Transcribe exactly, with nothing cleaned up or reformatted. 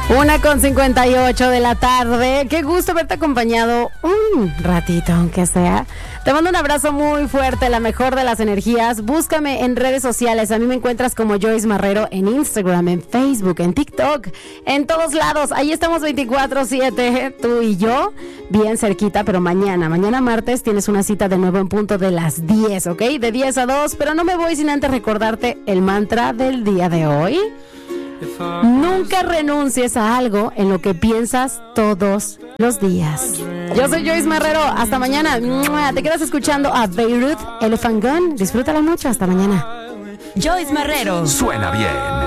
Una con cincuenta y ocho de la tarde. Qué gusto verte acompañado un ratito, aunque sea. Te mando un abrazo muy fuerte, la mejor de las energías. Búscame en redes sociales. A mí me encuentras como Joyce Marrero en Instagram, en Facebook, en TikTok, en todos lados. Ahí estamos veinticuatro siete, tú y yo, bien cerquita, pero mañana, mañana martes tienes una cita de nuevo en punto de las diez, ¿ok? De diez a dos, pero no me voy sin antes recordarte el mantra del día de hoy. Nunca renuncies a algo en lo que piensas todos los días. Yo soy Joyce Marrero. Hasta mañana. Te quedas escuchando a Beirut Elephant Gun. Disfrútala mucho. Hasta mañana. Joyce Marrero. Suena bien.